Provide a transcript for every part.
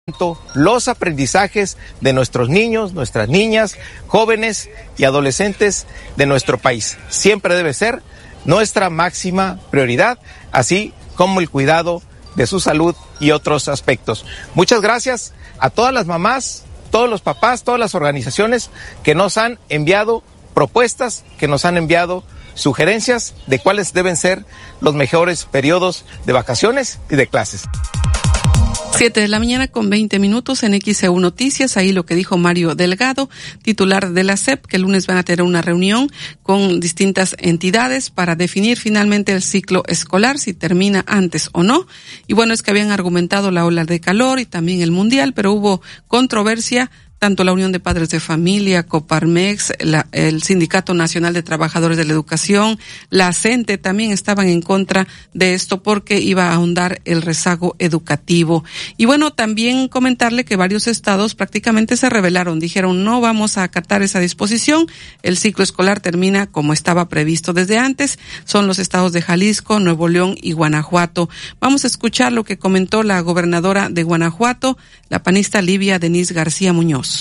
los aprendizajes de nuestros niños, nuestras niñas, jóvenes y adolescentes de nuestro país. Siempre debe ser nuestra máxima prioridad, así como el cuidado de su salud y otros aspectos. Muchas gracias a todas las mamás, todos los papás, todas las organizaciones que nos han enviado propuestas, que nos han enviado sugerencias de cuáles deben ser los mejores periodos de vacaciones y de clases. 7:20 en XEU Noticias. Ahí lo que dijo Mario Delgado, titular de la SEP, que el lunes van a tener una reunión con distintas entidades para definir finalmente el ciclo escolar, si termina antes o no. Y bueno, es que habían argumentado la ola de calor y también el mundial, pero hubo controversia. Tanto la Unión de Padres de Familia, Coparmex, el Sindicato Nacional de Trabajadores de la Educación, la CENTE también estaban en contra de esto porque iba a ahondar el rezago educativo. Y bueno, también comentarle que varios estados prácticamente se rebelaron, dijeron no vamos a acatar esa disposición, el ciclo escolar termina como estaba previsto desde antes, son los estados de Jalisco, Nuevo León y Guanajuato. Vamos a escuchar lo que comentó la gobernadora de Guanajuato, la panista Livia Denise García Muñoz.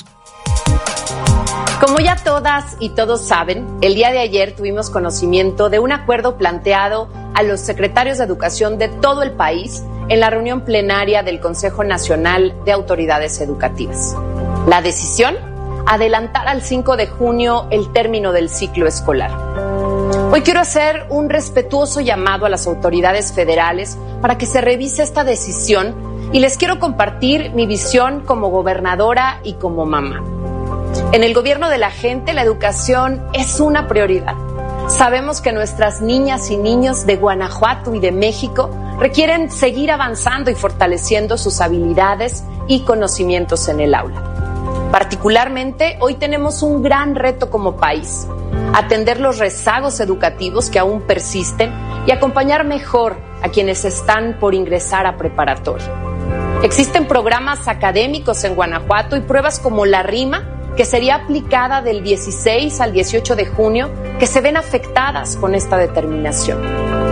Como ya todas y todos saben, el día de ayer tuvimos conocimiento de un acuerdo planteado a los secretarios de Educación de todo el país en la reunión plenaria del Consejo Nacional de Autoridades Educativas. La decisión: adelantar al 5 de junio el término del ciclo escolar. Hoy quiero hacer un respetuoso llamado a las autoridades federales para que se revise esta decisión y les quiero compartir mi visión como gobernadora y como mamá. En el gobierno de la gente, la educación es una prioridad. Sabemos que nuestras niñas y niños de Guanajuato y de México requieren seguir avanzando y fortaleciendo sus habilidades y conocimientos en el aula. Particularmente, hoy tenemos un gran reto como país: atender los rezagos educativos que aún persisten y acompañar mejor a quienes están por ingresar a preparatoria. Existen programas académicos en Guanajuato y pruebas como la RIMA, que sería aplicada del 16 al 18 de junio, que se ven afectadas con esta determinación.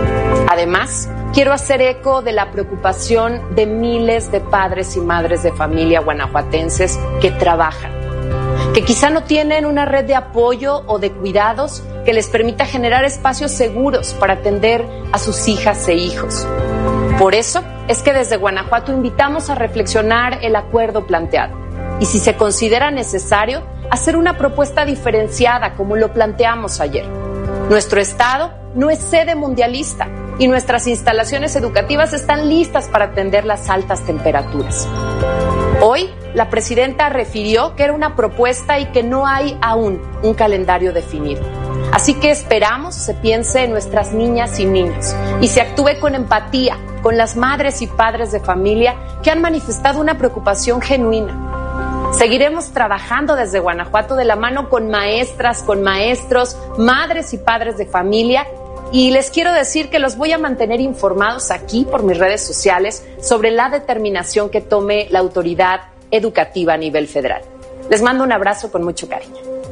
Además, quiero hacer eco de la preocupación de miles de padres y madres de familia guanajuatenses que trabajan, que quizá no tienen una red de apoyo o de cuidados que les permita generar espacios seguros para atender a sus hijas e hijos. Por eso es que desde Guanajuato invitamos a reflexionar el acuerdo planteado y, si se considera necesario, hacer una propuesta diferenciada como lo planteamos ayer. Nuestro estado no es sede mundialista y nuestras instalaciones educativas están listas para atender las altas temperaturas. Hoy, la presidenta refirió que era una propuesta y que no hay aún un calendario definido. Así que esperamos se piense en nuestras niñas y niños y se actúe con empatía con las madres y padres de familia que han manifestado una preocupación genuina. Seguiremos trabajando desde Guanajuato de la mano con maestras, con maestros, madres y padres de familia, y les quiero decir que los voy a mantener informados aquí por mis redes sociales sobre la determinación que tome la autoridad educativa a nivel federal. Les mando un abrazo con mucho cariño.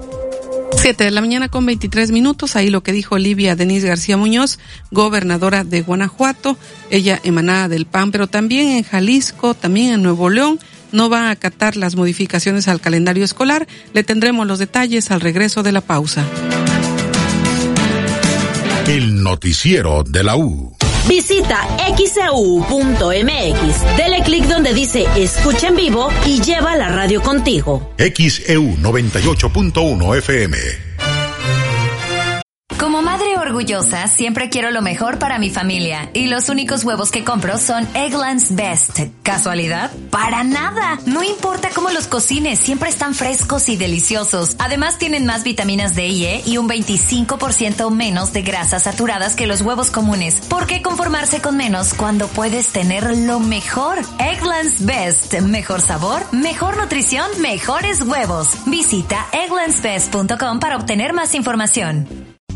7:23, ahí lo que dijo Livia Denise García Muñoz, gobernadora de Guanajuato, ella emanada del PAN, pero también en Jalisco, también en Nuevo León, no va a acatar las modificaciones al calendario escolar. Le tendremos los detalles al regreso de la pausa. El noticiero de la U. Visita xeu.mx, dele clic donde dice escucha en vivo y lleva la radio contigo. XEU 98.1 FM. Como madre orgullosa, siempre quiero lo mejor para mi familia. Y los únicos huevos que compro son Eggland's Best. ¿Casualidad? ¡Para nada! No importa cómo los cocines, siempre están frescos y deliciosos. Además, tienen más vitaminas D y E y un 25% menos de grasas saturadas que los huevos comunes. ¿Por qué conformarse con menos cuando puedes tener lo mejor? Eggland's Best. Mejor sabor, mejor nutrición, mejores huevos. Visita egglandsbest.com para obtener más información.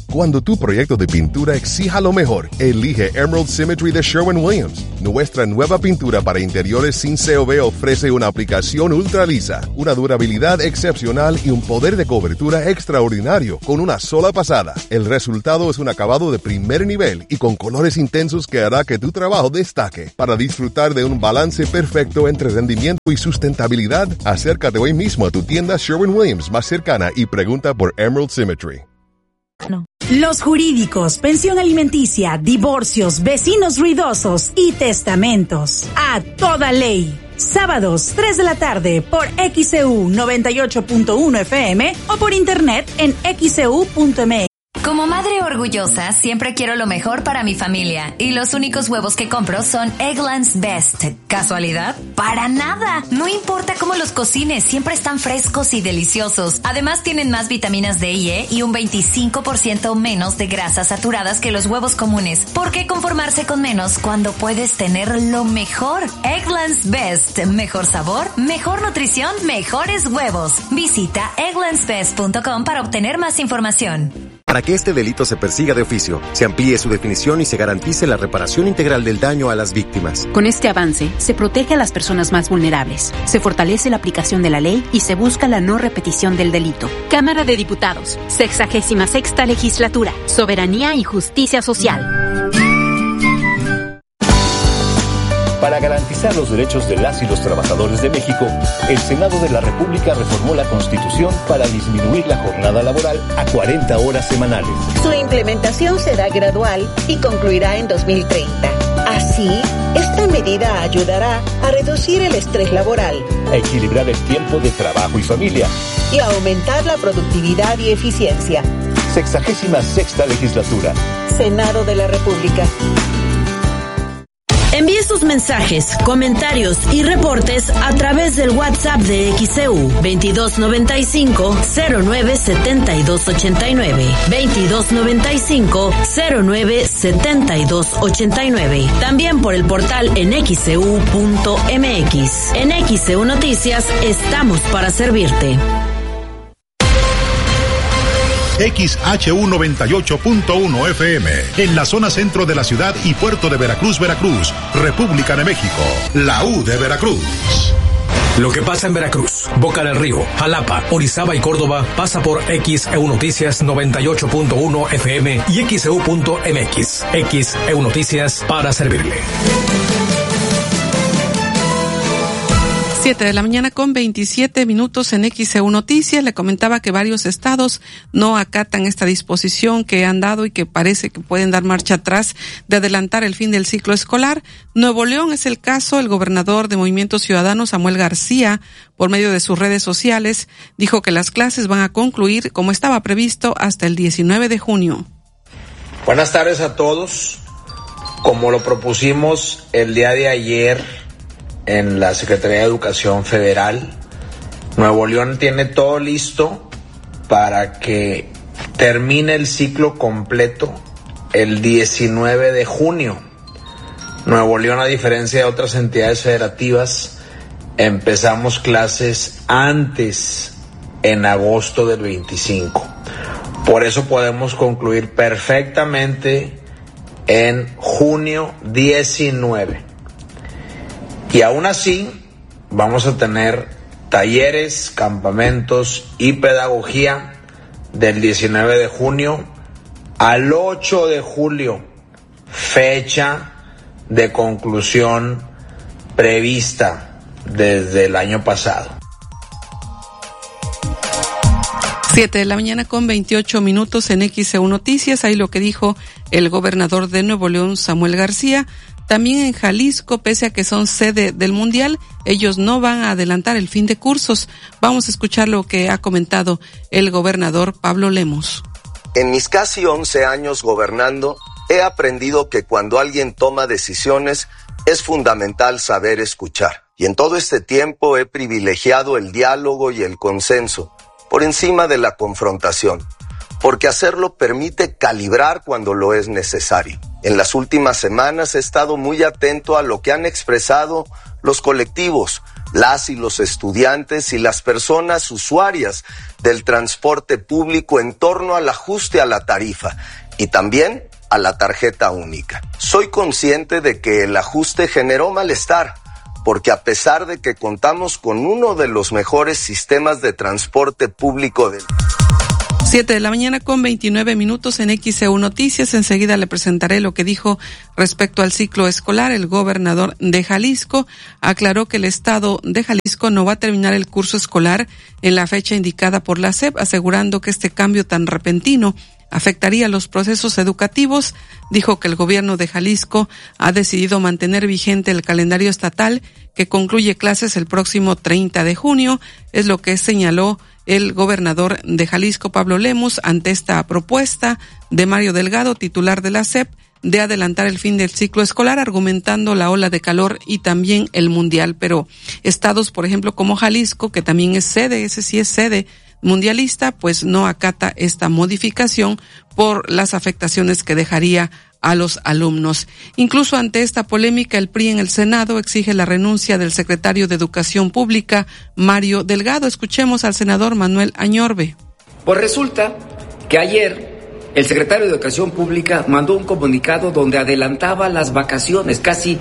Cuando tu proyecto de pintura exija lo mejor, elige Emerald Symmetry de Sherwin-Williams. Nuestra nueva pintura para interiores sin COV ofrece una aplicación ultra lisa, una durabilidad excepcional y un poder de cobertura extraordinario con una sola pasada. El resultado es un acabado de primer nivel y con colores intensos que hará que tu trabajo destaque. Para disfrutar de un balance perfecto entre rendimiento y sustentabilidad, acércate hoy mismo a tu tienda Sherwin-Williams más cercana y pregunta por Emerald Symmetry. No. Los jurídicos, pensión alimenticia, divorcios, vecinos ruidosos y testamentos. A toda ley. Sábados, 3 de la tarde por XEU 98.1 FM o por internet en xeu.mx. Como madre orgullosa, siempre quiero lo mejor para mi familia. Y los únicos huevos que compro son Eggland's Best. ¿Casualidad? ¡Para nada! No importa cómo los cocines, siempre están frescos y deliciosos. Además, tienen más vitaminas D y E y un 25% menos de grasas saturadas que los huevos comunes. ¿Por qué conformarse con menos cuando puedes tener lo mejor? Eggland's Best. Mejor sabor, mejor nutrición, mejores huevos. Visita egglandsbest.com para obtener más información. Para que este delito se persiga de oficio, se amplíe su definición y se garantice la reparación integral del daño a las víctimas. Con este avance, se protege a las personas más vulnerables, se fortalece la aplicación de la ley y se busca la no repetición del delito. Cámara de Diputados, 66ª Legislatura, Soberanía y Justicia Social. Para garantizar los derechos de las y los trabajadores de México, el Senado de la República reformó la Constitución para disminuir la jornada laboral a 40 horas semanales. Su implementación será gradual y concluirá en 2030. Así, esta medida ayudará a reducir el estrés laboral, a equilibrar el tiempo de trabajo y familia y a aumentar la productividad y eficiencia. 66ª Legislatura. Senado de la República. Envíe sus mensajes, comentarios y reportes a través del WhatsApp de XEU 2295-097289. 2295-097289. También por el portal en XEU.mx. En XEU Noticias estamos para servirte. XHU 98.1 FM, en la zona centro de la ciudad y puerto de Veracruz, Veracruz, República de México, la U de Veracruz. Lo que pasa en Veracruz, Boca del Río, Jalapa, Orizaba y Córdoba pasa por XEU Noticias 98.1 FM y XEU.mx. XEU Noticias para servirle. 7 de la mañana con 27 minutos en XEU Noticias. Le comentaba que varios estados no acatan esta disposición que han dado y que parece que pueden dar marcha atrás de adelantar el fin del ciclo escolar. Nuevo León es el caso. El gobernador de Movimiento Ciudadano, Samuel García, por medio de sus redes sociales, dijo que las clases van a concluir como estaba previsto hasta el 19 de junio. Buenas tardes a todos. Como lo propusimos el día de ayer en la Secretaría de Educación Federal, Nuevo León tiene todo listo para que termine el ciclo completo el 19 de junio. Nuevo León, a diferencia de otras entidades federativas, empezamos clases antes, en agosto del 25. Por eso podemos concluir perfectamente en junio 19. Y aún así, vamos a tener talleres, campamentos y pedagogía del 19 de junio al 8 de julio, fecha de conclusión prevista desde el año pasado. 7 de la mañana con 28 minutos en XEU Noticias. Ahí lo que dijo el gobernador de Nuevo León, Samuel García. También en Jalisco, pese a que son sede del Mundial, ellos no van a adelantar el fin de cursos. Vamos a escuchar lo que ha comentado el gobernador Pablo Lemos. En mis casi 11 años gobernando, he aprendido que cuando alguien toma decisiones, es fundamental saber escuchar. Y en todo este tiempo he privilegiado el diálogo y el consenso, por encima de la confrontación, porque hacerlo permite calibrar cuando lo es necesario. En las últimas semanas he estado muy atento a lo que han expresado los colectivos, las y los estudiantes y las personas usuarias del transporte público en torno al ajuste a la tarifa y también a la tarjeta única. Soy consciente de que el ajuste generó malestar, porque a pesar de que contamos con uno de los mejores sistemas de transporte público del 7:29 a.m. en XEU Noticias. Enseguida le presentaré lo que dijo respecto al ciclo escolar. El gobernador de Jalisco aclaró que el estado de Jalisco no va a terminar el curso escolar en la fecha indicada por la SEP, asegurando que este cambio tan repentino afectaría los procesos educativos. Dijo que el gobierno de Jalisco ha decidido mantener vigente el calendario estatal que concluye clases el próximo 30 de junio. Es lo que señaló el gobernador de Jalisco, Pablo Lemus, ante esta propuesta de Mario Delgado, titular de la SEP, de adelantar el fin del ciclo escolar, argumentando la ola de calor y también el mundial. Pero estados, por ejemplo, como Jalisco, que también es sede, ese sí es sede mundialista, pues no acata esta modificación por las afectaciones que dejaría a los alumnos. Incluso ante esta polémica, el PRI en el Senado exige la renuncia del secretario de Educación Pública, Mario Delgado. Escuchemos al senador Manuel Añorbe. Pues resulta que ayer el secretario de Educación Pública mandó un comunicado donde adelantaba las vacaciones, casi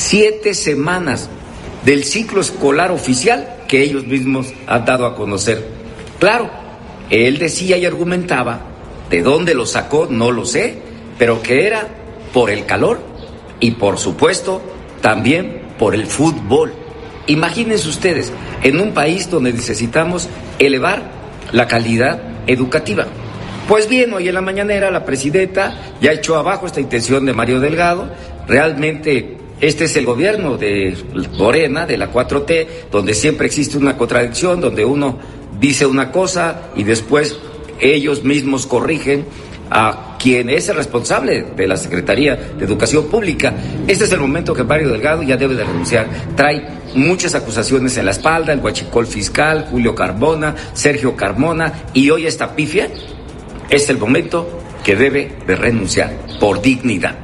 7 semanas del ciclo escolar oficial que ellos mismos han dado a conocer. Claro, él decía y argumentaba, de dónde lo sacó no lo sé, pero que era por el calor y por supuesto también por el fútbol. Imagínense ustedes, en un país donde necesitamos elevar la calidad educativa. Pues bien, hoy en la mañanera la presidenta ya echó abajo esta intención de Mario Delgado. Realmente este es el gobierno de Morena, de la 4T, donde siempre existe una contradicción, donde uno dice una cosa y después ellos mismos corrigen a quien es el responsable de la Secretaría de Educación Pública. Este es el momento que Mario Delgado ya debe de renunciar. Trae muchas acusaciones en la espalda, el huachicol fiscal, Julio Carmona, Sergio Carmona, y hoy esta pifia. Es el momento que debe de renunciar por dignidad.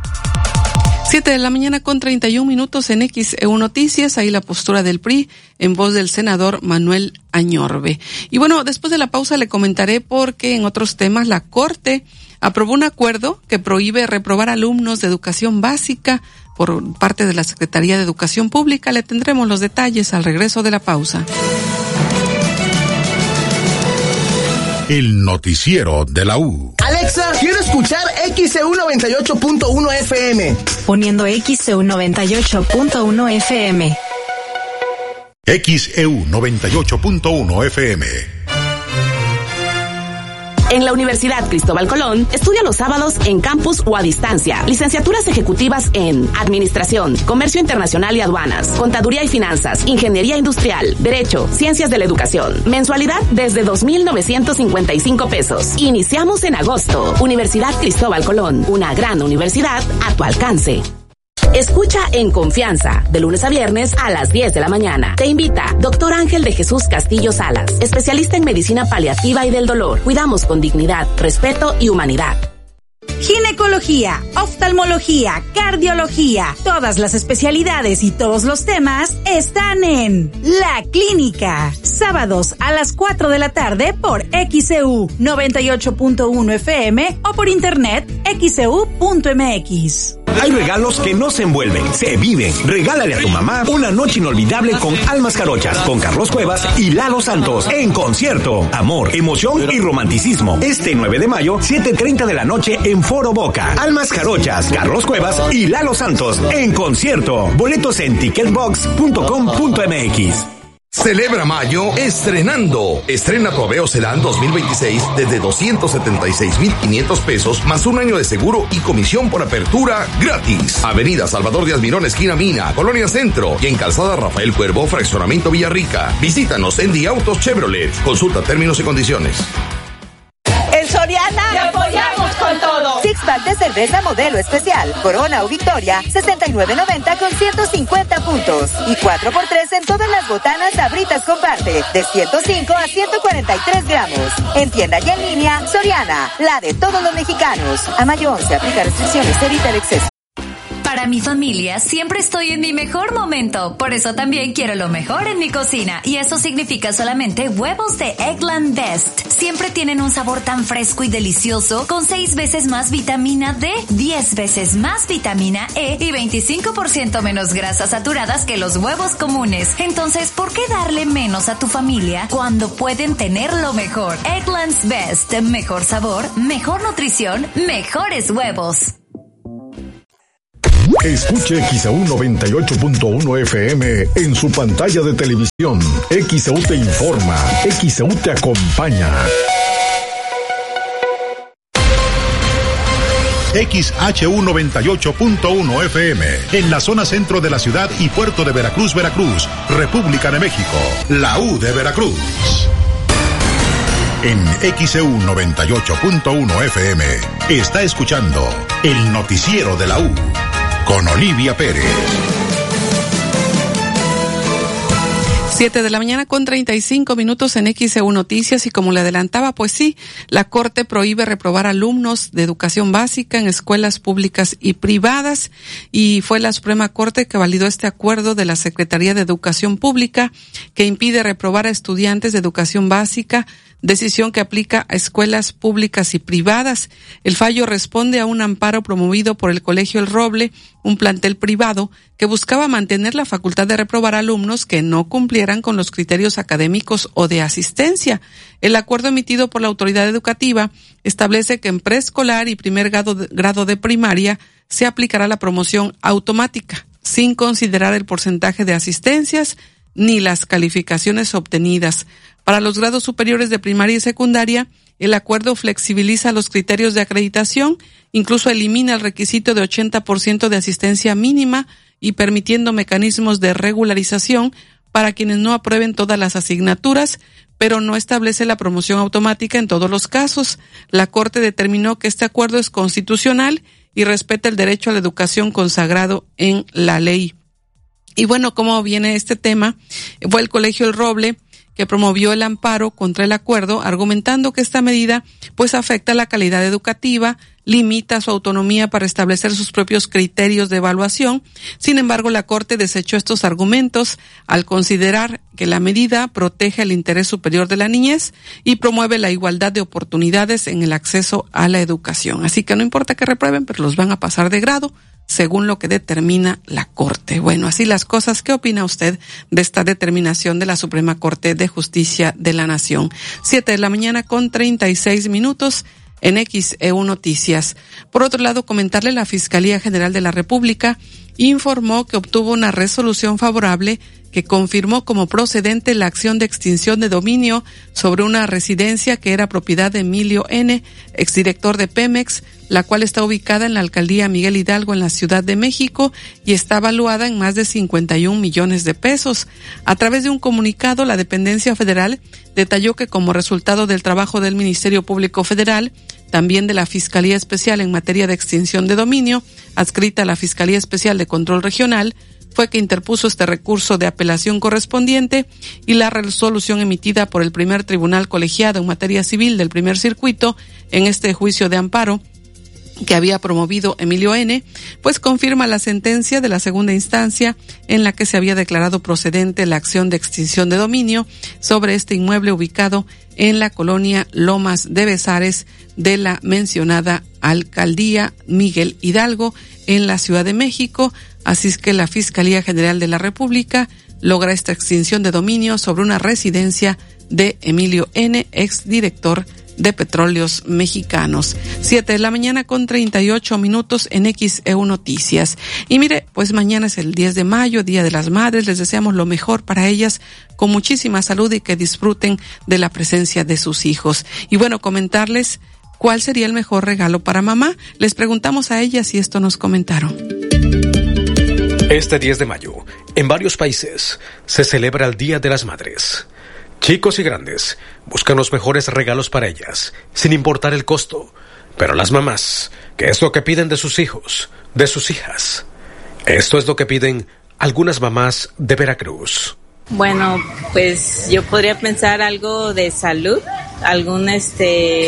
7:31 a.m. en XEU Noticias, ahí la postura del PRI en voz del senador Manuel Añorbe. Y bueno, después de la pausa le comentaré porque en otros temas la Corte aprobó un acuerdo que prohíbe reprobar alumnos de educación básica por parte de la Secretaría de Educación Pública. Le tendremos los detalles al regreso de la pausa. El noticiero de la U. Alexa, quiero escuchar XEU 98.1 FM. Poniendo XEU 98.1 FM. XEU 98.1 FM. En la Universidad Cristóbal Colón, estudia los sábados en campus o a distancia. Licenciaturas ejecutivas en Administración, Comercio Internacional y Aduanas, Contaduría y Finanzas, Ingeniería Industrial, Derecho, Ciencias de la Educación. Mensualidad desde 2,955 pesos. Iniciamos en agosto. Universidad Cristóbal Colón, una gran universidad a tu alcance. Escucha En Confianza, de lunes a viernes a las 10 de la mañana. Te invita Dr. Ángel de Jesús Castillo Salas, especialista en medicina paliativa y del dolor. Cuidamos con dignidad, respeto y humanidad. Ginecología, oftalmología, cardiología, todas las especialidades y todos los temas están en La Clínica. Sábados a las 4 de la tarde por XEU 98.1 FM o por internet xeu.mx. Hay regalos que no se envuelven, se viven. Regálale a tu mamá una noche inolvidable con Almas Jarochas, con Carlos Cuevas y Lalo Santos en concierto. Amor, emoción y romanticismo. Este 9 de mayo, 7:30 de la noche en Foro Boca. Almas Jarochas, Carlos Cuevas y Lalo Santos en concierto. Boletos en ticketbox.com.mx. Celebra mayo estrenando. Estrena tu Aveo Sedán 2026 desde 276,500 pesos más un año de seguro y comisión por apertura gratis. Avenida Salvador Díaz Mirón, esquina Mina, Colonia Centro, y en Calzada Rafael Cuervo, fraccionamiento Villarrica. Visítanos en Día Autos Chevrolet. Consulta términos y condiciones. En Soriana te apoyamos con todo. Six-pack de cerveza modelo especial, Corona o Victoria, 69.90 con 150 puntos. Y 4x3 en todas las botanas Sabritas Comparte, de 105 a 143 gramos. En tienda y en línea, Soriana, la de todos los mexicanos. A mayo 11, aplica restricciones, evita el exceso. Para Para mi familia siempre estoy en mi mejor momento, por eso también quiero lo mejor en mi cocina, y eso significa solamente huevos de Eggland Best. Siempre tienen un sabor tan fresco y delicioso, con 6 veces más vitamina D, 10 veces más vitamina E y 25% menos grasas saturadas que los huevos comunes. Entonces, ¿por qué darle menos a tu familia cuando pueden tener lo mejor? Eggland's Best. Mejor sabor, mejor nutrición, mejores huevos. Escuche XEU 98.1 FM en su pantalla de televisión. XEU te informa, XEU te acompaña. XHU 98.1 FM en la zona centro de la ciudad y puerto de Veracruz, Veracruz, República de México, la U de Veracruz. En XEU 98.1 FM está escuchando el noticiero de la U con Olivia Pérez. 7 de la mañana con 35 minutos en XEU Noticias, y como le adelantaba, pues sí, la Corte prohíbe reprobar alumnos de educación básica en escuelas públicas y privadas, y fue la Suprema Corte que validó este acuerdo de la Secretaría de Educación Pública que impide reprobar a estudiantes de educación básica, decisión que aplica a escuelas públicas y privadas. El fallo responde a un amparo promovido por el Colegio El Roble, un plantel privado que buscaba mantener la facultad de reprobar alumnos que no cumplieran con los criterios académicos o de asistencia. El acuerdo emitido por la autoridad educativa establece que en preescolar y primer grado de primaria se aplicará la promoción automática, sin considerar el porcentaje de asistencias ni las calificaciones obtenidas. Para los grados superiores de primaria y secundaria, el acuerdo flexibiliza los criterios de acreditación, incluso elimina el requisito de 80% de asistencia mínima y permitiendo mecanismos de regularización para quienes no aprueben todas las asignaturas, pero no establece la promoción automática en todos los casos. La Corte determinó que este acuerdo es constitucional y respeta el derecho a la educación consagrado en la ley. Y bueno, ¿cómo viene este tema? Fue el Colegio El Roble que promovió el amparo contra el acuerdo, argumentando que esta medida pues afecta la calidad educativa, limita su autonomía para establecer sus propios criterios de evaluación. Sin embargo, la Corte desechó estos argumentos al considerar que la medida protege el interés superior de la niñez y promueve la igualdad de oportunidades en el acceso a la educación. Así que no importa que reprueben, pero los van a pasar de grado, según lo que determina la Corte. Bueno, así las cosas. ¿Qué opina usted de esta determinación de la Suprema Corte de Justicia de la Nación? 7 de la mañana con 36 minutos en XEU Noticias. Por otro lado, comentarle, la Fiscalía General de la República informó que obtuvo una resolución favorable que confirmó como procedente la acción de extinción de dominio sobre una residencia que era propiedad de Emilio N., exdirector de Pemex, la cual está ubicada en la alcaldía Miguel Hidalgo en la Ciudad de México y está valuada en más de 51 millones de pesos. A través de un comunicado, la dependencia federal detalló que como resultado del trabajo del Ministerio Público Federal, también de la Fiscalía Especial en materia de extinción de dominio, adscrita a la Fiscalía Especial de Control Regional, fue que interpuso este recurso de apelación correspondiente, y la resolución emitida por el primer tribunal colegiado en materia civil del primer circuito en este juicio de amparo que había promovido Emilio N., pues confirma la sentencia de la segunda instancia en la que se había declarado procedente la acción de extinción de dominio sobre este inmueble ubicado en la colonia Lomas de Besares de la mencionada alcaldía Miguel Hidalgo en la Ciudad de México. Así es que la Fiscalía General de la República logra esta extinción de dominio sobre una residencia de Emilio N., exdirector de Petróleos Mexicanos. 7 de la mañana con 38 minutos en XEU Noticias. Y mire, pues mañana es el 10 de mayo, Día de las Madres. Les deseamos lo mejor para ellas, con muchísima salud y que disfruten de la presencia de sus hijos. Y bueno, comentarles cuál sería el mejor regalo para mamá. Les preguntamos a ellas y esto nos comentaron. Este 10 de mayo, en varios países, se celebra el Día de las Madres. Chicos y grandes buscan los mejores regalos para ellas, sin importar el costo. Pero las mamás, ¿qué es lo que piden de sus hijos, de sus hijas? Esto es lo que piden algunas mamás de Veracruz. Bueno, pues yo podría pensar algo de salud,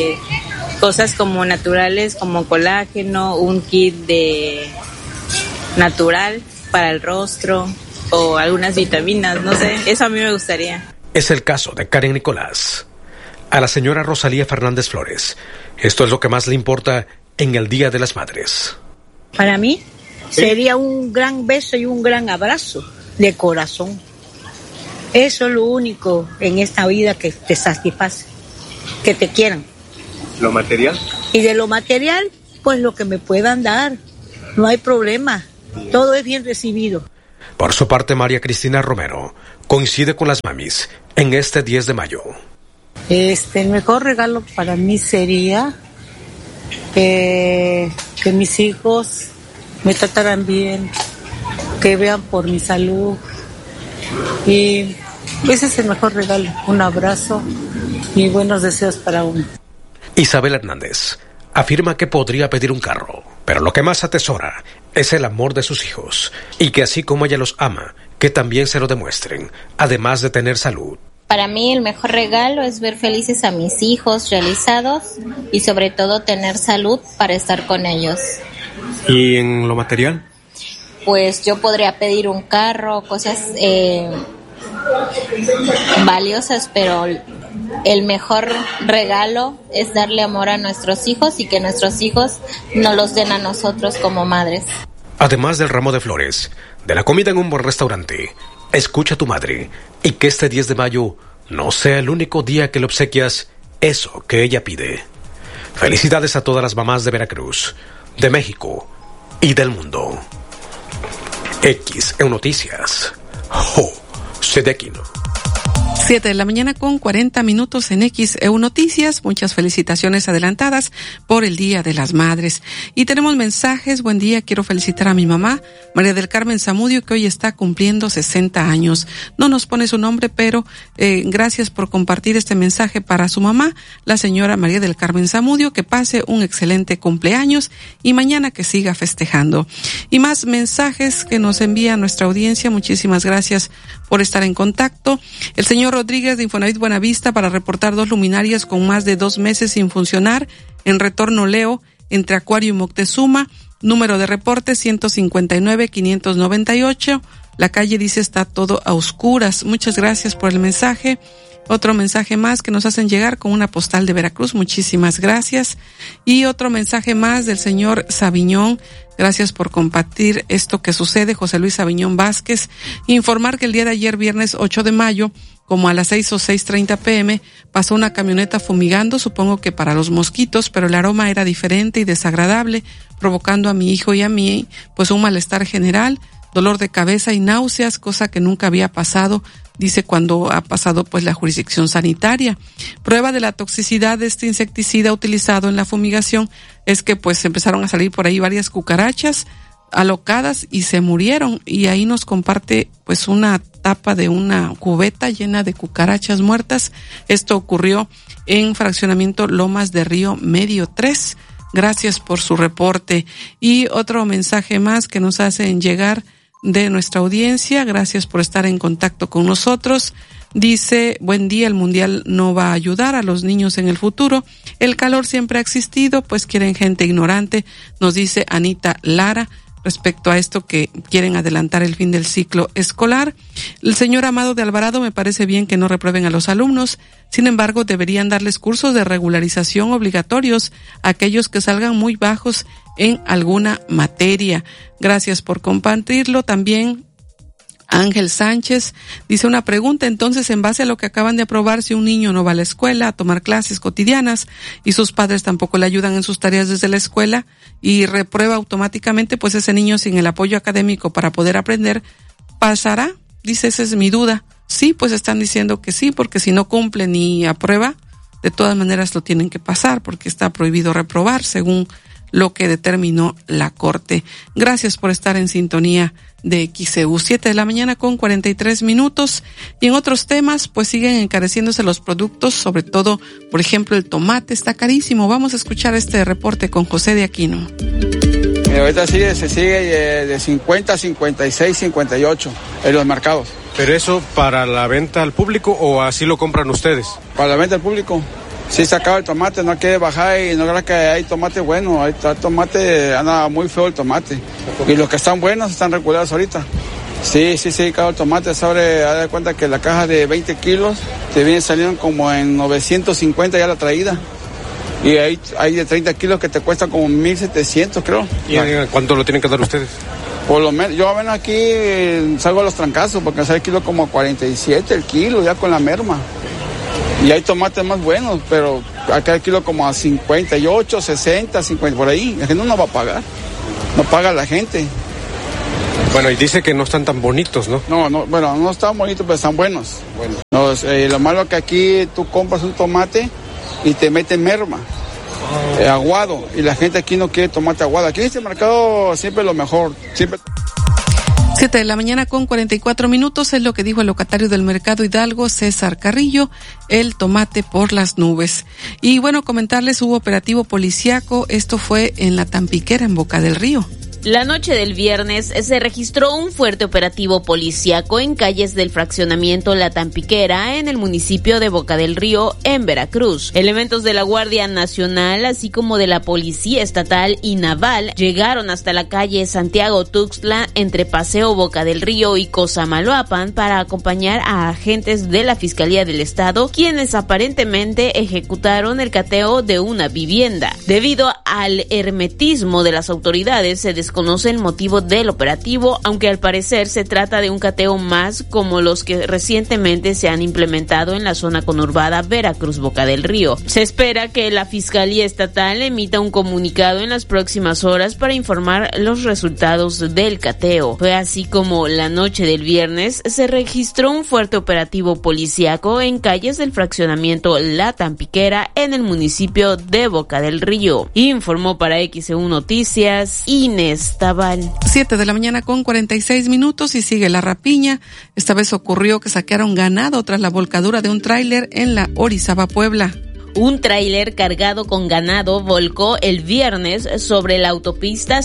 cosas como naturales, como colágeno, un kit natural para el rostro o algunas vitaminas, no sé, eso a mí me gustaría. Es el caso de Karen Nicolás. A la señora Rosalía Fernández Flores, esto es lo que más le importa en el Día de las Madres. Para mí sería un gran beso y un gran abrazo de corazón. Eso es lo único en esta vida que te satisface, que te quieran. ¿Lo material? Y de lo material, pues lo que me puedan dar, no hay problema, todo es bien recibido. Por su parte, María Cristina Romero coincide con las mamis en este 10 de mayo. El mejor regalo para mí sería que mis hijos me trataran bien, que vean por mi salud, y ese es el mejor regalo, un abrazo y buenos deseos para uno. Isabel Hernández afirma que podría pedir un carro, pero lo que más atesora es el amor de sus hijos, y que así como ella los ama, que también se lo demuestren, además de tener salud. Para mí el mejor regalo es ver felices a mis hijos realizados y sobre todo tener salud para estar con ellos. ¿Y en lo material? Pues yo podría pedir un carro, cosas valiosas, pero el mejor regalo es darle amor a nuestros hijos y que nuestros hijos nos los den a nosotros como madres. Además del ramo de flores, de la comida en un buen restaurante, escucha a tu madre y que este 10 de mayo no sea el único día que le obsequias eso que ella pide. Felicidades a todas las mamás de Veracruz, de México y del mundo. XEU Noticias. José de Aquino. 7 de la mañana con 40 minutos en XEU Noticias. Muchas felicitaciones adelantadas por el Día de las Madres. Y tenemos mensajes. Buen día, quiero felicitar a mi mamá, María del Carmen Zamudio, que hoy está cumpliendo 60 años. No nos pone su nombre, pero gracias por compartir este mensaje para su mamá, la señora María del Carmen Zamudio. Que pase un excelente cumpleaños y mañana que siga festejando. Y más mensajes que nos envía nuestra audiencia. Muchísimas gracias por estar en contacto. El señor Rodríguez de Infonavit Buenavista para reportar 2 luminarias con más de 2 meses sin funcionar en Retorno Leo entre Acuario y Moctezuma. Número de reporte 159-598. La calle dice está todo a oscuras. Muchas gracias por el mensaje. Otro mensaje más que nos hacen llegar con una postal de Veracruz. Muchísimas gracias. Y otro mensaje más del señor Sabiñón. Gracias por compartir esto que sucede. José Luis Sabiñón Vázquez. Informar que el día de ayer, viernes 8 de mayo, como a las 6 o 6:30 p.m., pasó una camioneta fumigando, supongo que para los mosquitos, pero el aroma era diferente y desagradable, provocando a mi hijo y a mí, pues un malestar general, dolor de cabeza y náuseas, cosa que nunca había pasado, dice, cuando ha pasado pues la jurisdicción sanitaria. Prueba de la toxicidad de este insecticida utilizado en la fumigación es que pues empezaron a salir por ahí varias cucarachas alocadas y se murieron, y ahí nos comparte pues una tapa de una cubeta llena de cucarachas muertas. Esto ocurrió en fraccionamiento Lomas de Río Medio 3. Gracias por su reporte. Y otro mensaje más que nos hacen llegar de nuestra audiencia. Gracias por estar en contacto con nosotros. Dice, buen día, el mundial no va a ayudar a los niños en el futuro. El calor siempre ha existido, pues quieren gente ignorante, nos dice Anita Lara, respecto a esto que quieren adelantar el fin del ciclo escolar. El señor Amado de Alvarado, me parece bien que no reprueben a los alumnos, sin embargo deberían darles cursos de regularización obligatorios a aquellos que salgan muy bajos en alguna materia. Gracias por compartirlo. También Ángel Sánchez dice una pregunta, entonces en base a lo que acaban de aprobar, si un niño no va a la escuela a tomar clases cotidianas y sus padres tampoco le ayudan en sus tareas desde la escuela y reprueba automáticamente, pues ese niño sin el apoyo académico para poder aprender, ¿pasará? Dice, esa es mi duda. Sí, pues están diciendo que sí, porque si no cumple ni aprueba, de todas maneras lo tienen que pasar, porque está prohibido reprobar según lo que determinó la Corte. Gracias por estar en sintonía de XEU. 7 de la mañana con 43 minutos. Y en otros temas, pues siguen encareciéndose los productos, sobre todo, por ejemplo, el tomate está carísimo. Vamos a escuchar este reporte con José de Aquino. Ahorita se sigue de 50, 56, 58 en los mercados. ¿Pero eso para la venta al público o así lo compran ustedes? Para la venta al público. Sí, se acaba el tomate, no quiere bajar y no creo que hay tomate bueno, hay tomate, anda muy feo el tomate. Y los que están buenos están regulados ahorita. Sí, acaba el tomate, haz de cuenta que la caja de 20 kilos te viene saliendo como en 950 ya la traída. Y hay de 30 kilos que te cuesta como 1,700 creo. ¿Y cuánto lo tienen que dar ustedes? Por lo menos, yo aquí salgo a los trancazos porque sale el kilo como 47 el kilo ya con la merma. Y hay tomates más buenos, pero acá el kilo como a 58, 60, 50, por ahí. La gente no va a pagar. No paga la gente. Bueno, y dice que no están tan bonitos, ¿no? Bueno, no están bonitos, pero están buenos. Bueno. Lo malo es que aquí tú compras un tomate y te meten merma, aguado. Y la gente aquí no quiere tomate aguado. Aquí en este mercado siempre lo mejor, siempre... 7 de la mañana con 44 minutos es lo que dijo el locatario del Mercado Hidalgo, César Carrillo, el tomate por las nubes. Y bueno, comentarles, hubo operativo policiaco, esto fue en La Tampiquera, en Boca del Río. La noche del viernes se registró un fuerte operativo policíaco en calles del fraccionamiento La Tampiquera, en el municipio de Boca del Río, en Veracruz. Elementos de la Guardia Nacional, así como de la Policía Estatal y Naval, llegaron hasta la calle Santiago Tuxtla, entre Paseo Boca del Río y Cosamaloapan, para acompañar a agentes de la Fiscalía del Estado, quienes aparentemente ejecutaron el cateo de una vivienda. Debido al hermetismo de las autoridades, se desconoce el motivo del operativo, aunque al parecer se trata de un cateo más como los que recientemente se han implementado en la zona conurbada Veracruz-Boca del Río. Se espera que la Fiscalía Estatal emita un comunicado en las próximas horas para informar los resultados del cateo. Fue así como la noche del viernes se registró un fuerte operativo policíaco en calles del fraccionamiento La Tampiquera, en el municipio de Boca del Río. Informó para XEU Noticias Inés Tabal. 7 de la mañana con 46 minutos y sigue la rapiña. Esta vez ocurrió que saquearon ganado tras la volcadura de un tráiler en la Orizaba, Puebla. Un tráiler cargado con ganado volcó el viernes sobre la autopista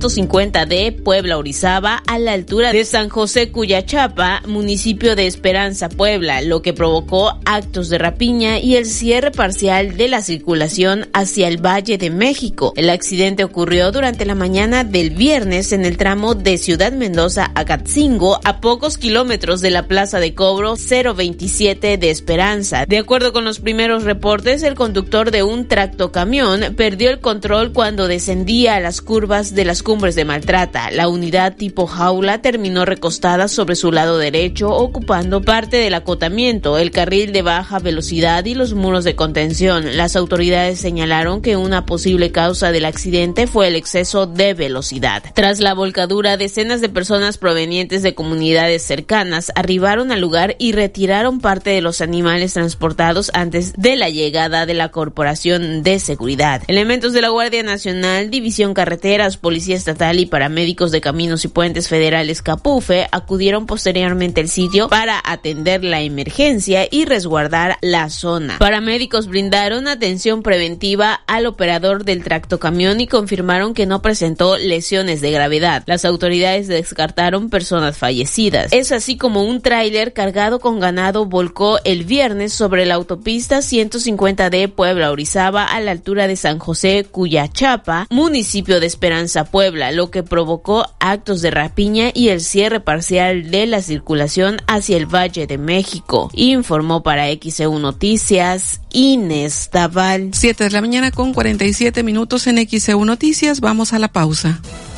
150D Puebla-Orizaba, a la altura de San José Cuyachapa, municipio de Esperanza, Puebla, lo que provocó actos de rapiña y el cierre parcial de la circulación hacia el Valle de México. El accidente ocurrió durante la mañana del viernes en el tramo de Ciudad Mendoza a Catzingo, a pocos kilómetros de la plaza de cobro 027 de Esperanza. De acuerdo con los primeros reportes, el conductor de un tractocamión perdió el control cuando descendía a las curvas de las Cumbres de Maltrata. La unidad tipo jaula terminó recostada sobre su lado derecho, ocupando parte del acotamiento, el carril de baja velocidad y los muros de contención. Las autoridades señalaron que una posible causa del accidente fue el exceso de velocidad. Tras la volcadura, decenas de personas provenientes de comunidades cercanas arribaron al lugar y retiraron parte de los animales transportados antes de la llegada de la Corporación de Seguridad. Elementos de la Guardia Nacional, División Carreteras, Policía Estatal y paramédicos de Caminos y Puentes Federales Capufe acudieron posteriormente al sitio para atender la emergencia y resguardar la zona. Paramédicos brindaron atención preventiva al operador del tractocamión y confirmaron que no presentó lesiones de gravedad. Las autoridades descartaron personas fallecidas. Es así como un tráiler cargado con ganado volcó el viernes sobre la autopista 150 de Puebla-Orizaba, a la altura de San José Cuyachapa, municipio de Esperanza, Puebla, lo que provocó actos de rapiña y el cierre parcial de la circulación hacia el Valle de México. Informó para XEU Noticias Inés Tabal. 7 de la mañana con 47 minutos en XEU Noticias. Vamos a la pausa.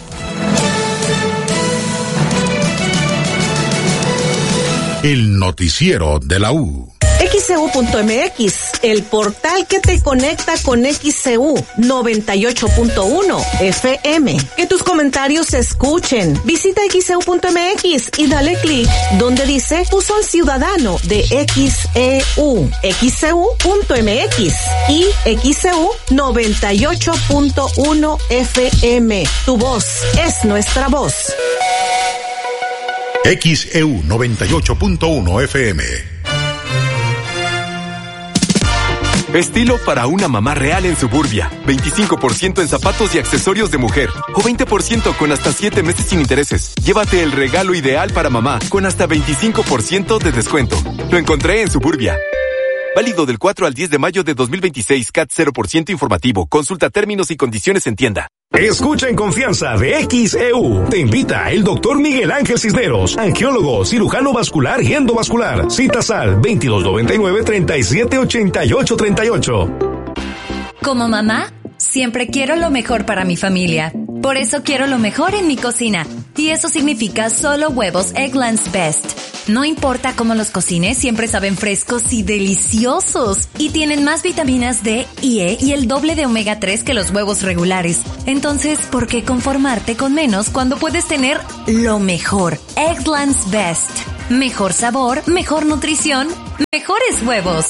El noticiero de la U. XEU.mx, el portal que te conecta con XEU 98.1 FM. Que tus comentarios se escuchen. Visita XEU.mx y dale clic donde dice Buzón Ciudadano de XEU. XEU.mx y XEU 98.1 FM. Tu voz es nuestra voz. XEU 98.1 FM. Estilo para una mamá real en Suburbia. 25% en zapatos y accesorios de mujer. O 20% con hasta 7 meses sin intereses. Llévate el regalo ideal para mamá con hasta 25% de descuento. Lo encontré en Suburbia. Válido del 4 al 10 de mayo de 2026. CAT 0% informativo. Consulta términos y condiciones en tienda. Escucha en confianza de XEU. Te invita el doctor Miguel Ángel Cisneros, angiólogo, cirujano vascular y endovascular. Citas al 2299-378838. Como mamá, siempre quiero lo mejor para mi familia. Por eso quiero lo mejor en mi cocina. Y eso significa solo huevos Eggland's Best. No importa cómo los cocines, siempre saben frescos y deliciosos. Y tienen más vitaminas D y E y el doble de omega 3 que los huevos regulares. Entonces, ¿por qué conformarte con menos cuando puedes tener lo mejor? Eggland's Best. Mejor sabor, mejor nutrición, mejores huevos.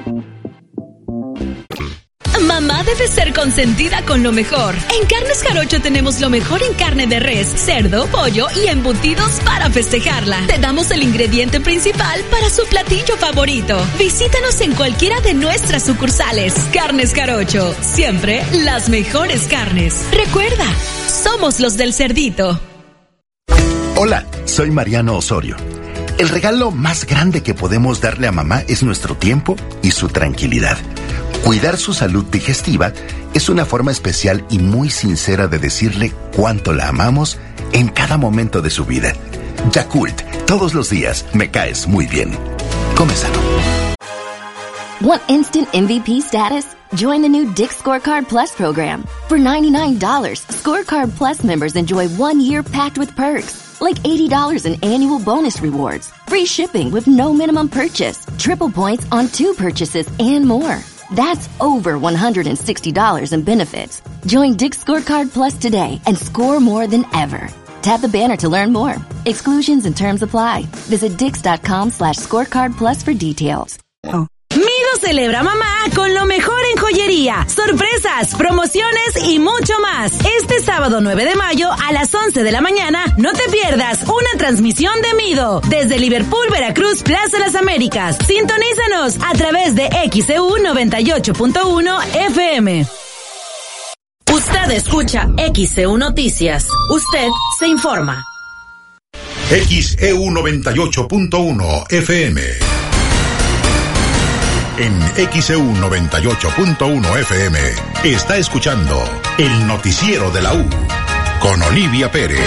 Mamá debe ser consentida con lo mejor. En Carnes Jarocho tenemos lo mejor en carne de res, cerdo, pollo y embutidos para festejarla. Te damos el ingrediente principal para su platillo favorito. Visítanos en cualquiera de nuestras sucursales. Carnes Jarocho, siempre las mejores carnes. Recuerda, somos los del cerdito. Hola, soy Mariano Osorio. El regalo más grande que podemos darle a mamá es nuestro tiempo y su tranquilidad. Cuidar su salud digestiva es una forma especial y muy sincera de decirle cuánto la amamos en cada momento de su vida. Yakult, todos los días me caes muy bien. Come sano. Want instant MVP status? Join the new Dick's Scorecard Plus program. For $99, Scorecard Plus members enjoy 1 year packed with perks, like $80 in annual bonus rewards, free shipping with no minimum purchase, triple points on 2 purchases, and more. That's over $160 in benefits. Join Dick's Scorecard Plus today and score more than ever. Tap the banner to learn more. Exclusions and terms apply. Visit dix.com/scorecard plus for details. Mido celebra mamá con lo mejor en joyería, sorpresas, promociones y mucho más. Este sábado 9 de mayo a las 11 de la mañana no te pierdas una transmisión de Mido desde Liverpool, Veracruz, Plaza Las Américas. Sintonízanos a través de XEU 98.1 FM. Usted escucha XEU Noticias. Usted se informa. XEU 98.1 FM. En XEU 98.1 FM está escuchando el noticiero de la U con Olivia Pérez.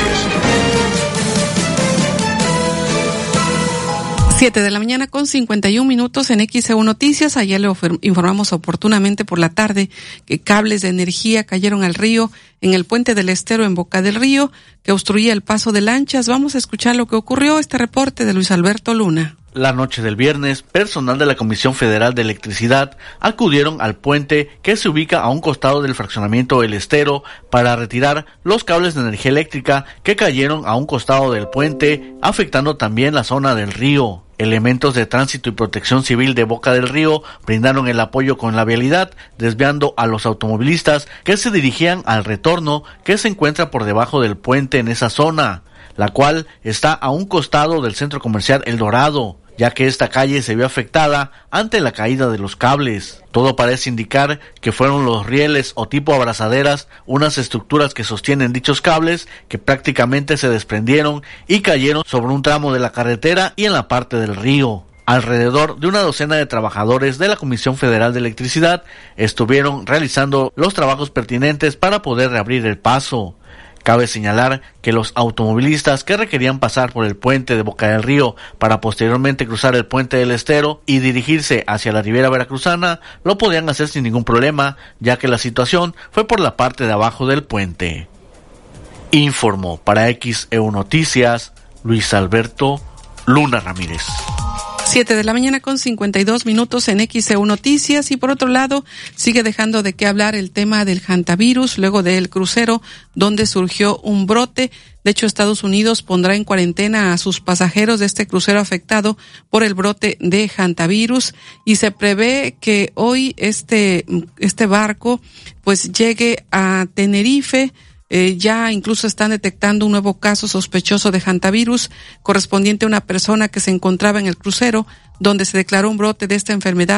7 de la mañana con 51 minutos en XEU Noticias. Ayer le informamos oportunamente por la tarde que cables de energía cayeron al río en el puente del Estero en Boca del Río, que obstruía el paso de lanchas. Vamos a escuchar lo que ocurrió. Este reporte de Luis Alberto Luna. La noche del viernes, personal de la Comisión Federal de Electricidad acudieron al puente que se ubica a un costado del fraccionamiento El Estero para retirar los cables de energía eléctrica que cayeron a un costado del puente, afectando también la zona del río. Elementos de tránsito y protección civil de Boca del Río brindaron el apoyo con la vialidad, desviando a los automovilistas que se dirigían al retorno que se encuentra por debajo del puente en esa zona, la cual está a un costado del centro comercial El Dorado, ya que esta calle se vio afectada ante la caída de los cables. Todo parece indicar que fueron los rieles o tipo abrazaderas, unas estructuras que sostienen dichos cables, que prácticamente se desprendieron y cayeron sobre un tramo de la carretera y en la parte del río. Alrededor de una docena de trabajadores de la Comisión Federal de Electricidad estuvieron realizando los trabajos pertinentes para poder reabrir el paso. Cabe señalar que los automovilistas que requerían pasar por el puente de Boca del Río para posteriormente cruzar el puente del Estero y dirigirse hacia la Riviera Veracruzana lo podían hacer sin ningún problema, ya que la situación fue por la parte de abajo del puente. Informó para XEU Noticias Luis Alberto Luna Ramírez. 7 de la mañana con 52 minutos en XEU Noticias. Y por otro lado, sigue dejando de qué hablar el tema del hantavirus luego del crucero donde surgió un brote. De hecho, Estados Unidos pondrá en cuarentena a sus pasajeros de este crucero afectado por el brote de hantavirus, y se prevé que hoy este barco pues llegue a Tenerife. Ya incluso están detectando un nuevo caso sospechoso de hantavirus correspondiente a una persona que se encontraba en el crucero donde se declaró un brote de esta enfermedad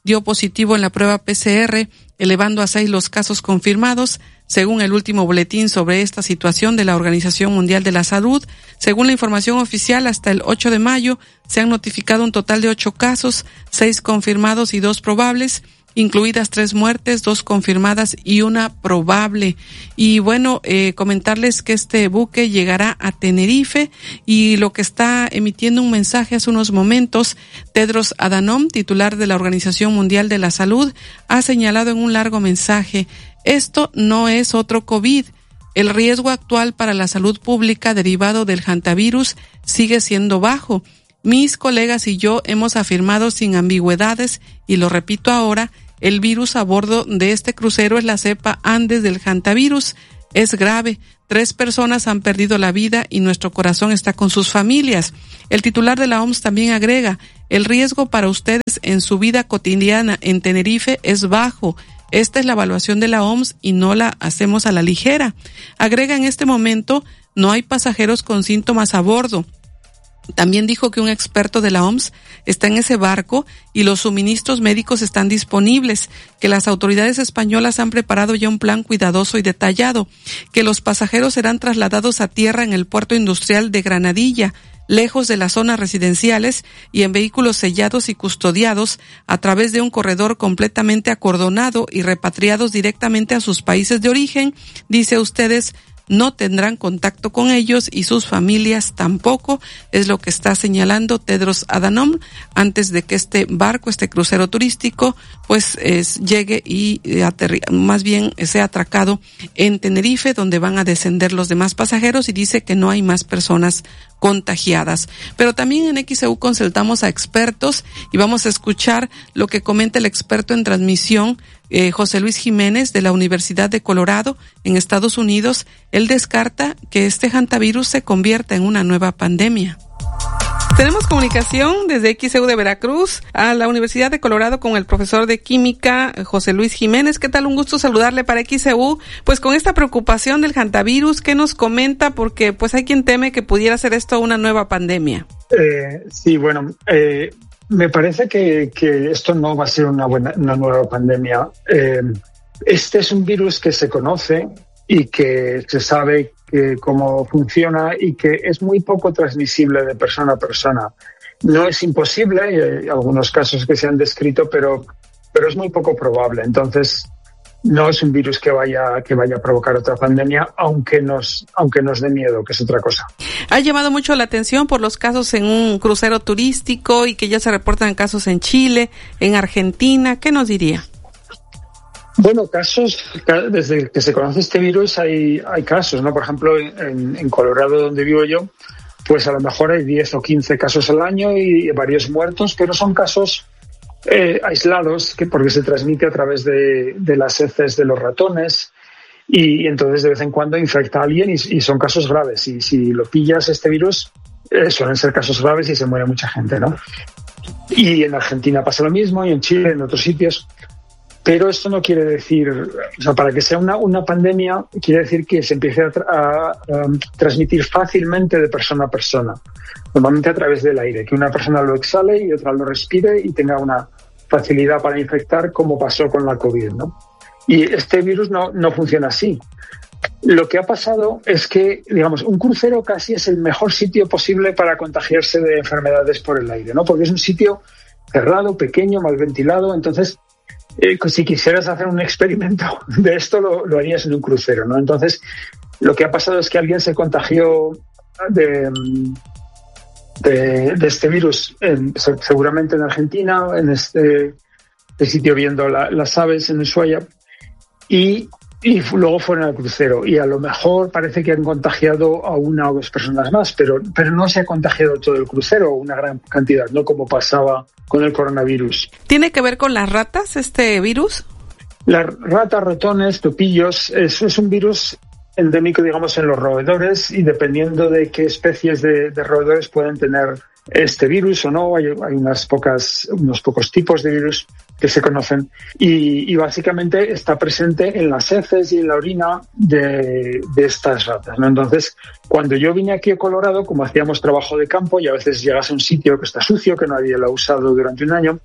dio positivo en la prueba PCR, elevando a 6 los casos confirmados, según el último boletín sobre esta situación de la Organización Mundial de la Salud. Según la información oficial, hasta el 8 de mayo se han notificado un total de 8 casos, 6 confirmados y 2 probables, incluidas 3 muertes, 2 confirmadas y 1 probable. Y bueno, comentarles que este buque llegará a Tenerife, y lo que está emitiendo un mensaje hace unos momentos, Tedros Adhanom, titular de la Organización Mundial de la Salud, ha señalado en un largo mensaje: esto no es otro COVID. El riesgo actual para la salud pública derivado del hantavirus sigue siendo bajo. Mis colegas y yo hemos afirmado sin ambigüedades, y lo repito ahora, el virus a bordo de este crucero es la cepa Andes del hantavirus. Es grave. 3 personas han perdido la vida y nuestro corazón está con sus familias. El titular de la OMS también agrega: el riesgo para ustedes en su vida cotidiana en Tenerife es bajo. Esta es la evaluación de la OMS y no la hacemos a la ligera. Agrega: en este momento no hay pasajeros con síntomas a bordo. También dijo que un experto de la OMS está en ese barco y los suministros médicos están disponibles, que las autoridades españolas han preparado ya un plan cuidadoso y detallado, que los pasajeros serán trasladados a tierra en el puerto industrial de Granadilla, lejos de las zonas residenciales, y en vehículos sellados y custodiados a través de un corredor completamente acordonado, y repatriados directamente a sus países de origen. Dice: ustedes no tendrán contacto con ellos y sus familias tampoco, es lo que está señalando Tedros Adhanom, antes de que este barco, este crucero turístico, pues llegue y más bien sea atracado en Tenerife, donde van a descender los demás pasajeros, y dice que no hay más personas contagiadas. Pero también en XEU consultamos a expertos y vamos a escuchar lo que comenta el experto en transmisión, José Luis Jiménez, de la Universidad de Colorado en Estados Unidos. Él descarta que este hantavirus se convierta en una nueva pandemia. Tenemos comunicación desde XEU de Veracruz a la Universidad de Colorado con el profesor de química José Luis Jiménez. ¿Qué tal? Un gusto saludarle para XEU. Pues con esta preocupación del hantavirus, ¿qué nos comenta? Porque pues hay quien teme que pudiera ser esto una nueva pandemia. Sí, bueno, me parece que esto no va a ser una nueva pandemia. Este es un virus que se conoce y que se sabe cómo funciona, y que es muy poco transmisible de persona a persona. No es imposible, hay algunos casos que se han descrito, pero es muy poco probable. Entonces, no es un virus que vaya a provocar otra pandemia, aunque nos dé miedo, que es otra cosa. Ha llamado mucho la atención por los casos en un crucero turístico, y que ya se reportan casos en Chile, en Argentina. ¿Qué nos diría? Bueno, casos, desde que se conoce este virus hay casos, ¿no? Por ejemplo, en Colorado, donde vivo yo, pues a lo mejor hay 10 o 15 casos al año y varios muertos, pero son casos aislados, porque se transmite a través de las heces de los ratones, y entonces de vez en cuando infecta a alguien y son casos graves. Y si lo pillas, este virus, suelen ser casos graves y se muere mucha gente, ¿no? Y en Argentina pasa lo mismo, y en Chile, en otros sitios. Pero esto no quiere decir, o sea, para que sea una pandemia, quiere decir que se empiece a transmitir fácilmente de persona a persona, normalmente a través del aire, que una persona lo exhale y otra lo respire y tenga una facilidad para infectar, como pasó con la COVID, ¿no? Y este virus no funciona así. Lo que ha pasado es que, digamos, un crucero casi es el mejor sitio posible para contagiarse de enfermedades por el aire, ¿no? Porque es un sitio cerrado, pequeño, mal ventilado. Entonces, si quisieras hacer un experimento de esto, lo harías en un crucero, ¿no? Entonces, lo que ha pasado es que alguien se contagió de este virus, seguramente en Argentina, en este sitio viendo las aves en Ushuaia, y luego fueron al crucero, y a lo mejor parece que han contagiado a 1 o 2 personas más, pero no se ha contagiado todo el crucero, una gran cantidad, no como pasaba con el coronavirus. ¿Tiene que ver con las ratas este virus? Las ratas, ratones, topillos, es un virus endémico, digamos, en los roedores, y dependiendo de qué especies de roedores pueden tener este virus o no, hay unos pocos tipos de virus que se conocen, y básicamente está presente en las heces y en la orina de estas ratas, ¿no? Entonces, cuando yo vine aquí a Colorado, como hacíamos trabajo de campo, y a veces llegas a un sitio que está sucio, que nadie lo ha usado durante un año,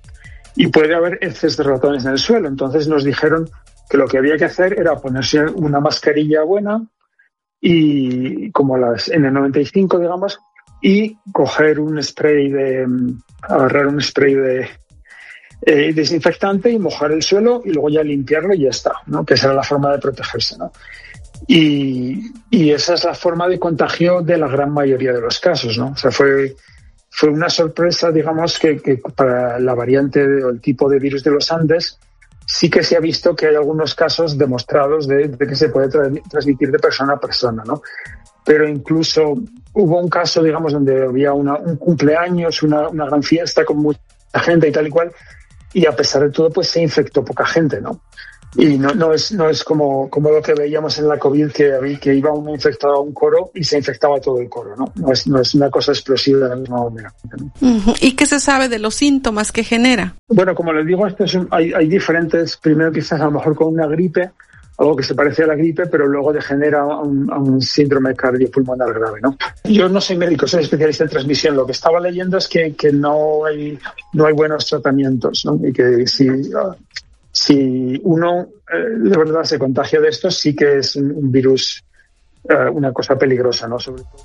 y puede haber heces de ratones en el suelo. Entonces nos dijeron que lo que había que hacer era ponerse una mascarilla buena y como las N95, digamos, y coger agarrar un spray de desinfectante y mojar el suelo y luego ya limpiarlo y ya está, ¿no? Que esa era la forma de protegerse, ¿no? Y esa es la forma de contagio de la gran mayoría de los casos, ¿no? O sea, fue una sorpresa, digamos, que para la variante o el tipo de virus de los Andes sí que se ha visto que hay algunos casos demostrados de que se puede transmitir de persona a persona, ¿no? Pero incluso hubo un caso, digamos, donde había un cumpleaños, una gran fiesta con mucha gente y tal y cual, y a pesar de todo, pues se infectó poca gente, ¿no? Y no es como lo que veíamos en la COVID, que iba uno infectado a un coro y se infectaba todo el coro, ¿no? No es una cosa explosiva de la misma manera, ¿no? ¿Y qué se sabe de los síntomas que genera? Bueno, como les digo, hay diferentes. Primero quizás a lo mejor con una gripe, algo que se parece a la gripe, pero luego degenera a un síndrome cardiopulmonar grave, ¿no? Yo no soy médico, soy especialista en transmisión. Lo que estaba leyendo es que no hay buenos tratamientos, ¿no? Y que si uno de verdad se contagia de esto, sí que es un virus, una cosa peligrosa, ¿no? Sobre todo.